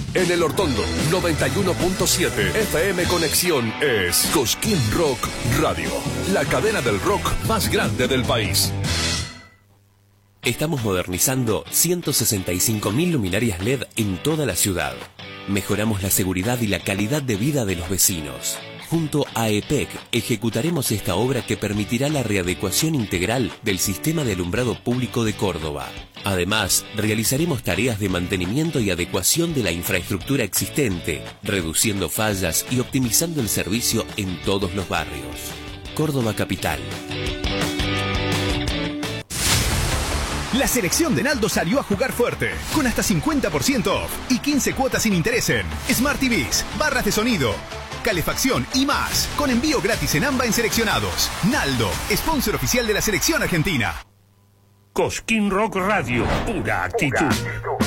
En El Hortondo, 91.7 FM Conexión es Cosquín Rock Radio, la cadena del rock más grande del país. Estamos modernizando 165.000 luminarias LED en toda la ciudad. Mejoramos la seguridad y la calidad de vida de los vecinos. Junto a EPEC ejecutaremos esta obra que permitirá la readecuación integral del sistema de alumbrado público de Córdoba. Además, realizaremos tareas de mantenimiento y adecuación de la infraestructura existente, reduciendo fallas y optimizando el servicio en todos los barrios. Córdoba Capital. La selección de Naldo salió a jugar fuerte, con hasta 50% off y 15 cuotas sin interés en Smart TVs, barras de sonido, calefacción y más, con envío gratis en AMBA en seleccionados. Naldo, sponsor oficial de la selección argentina. Cosquín Rock Radio, pura actitud.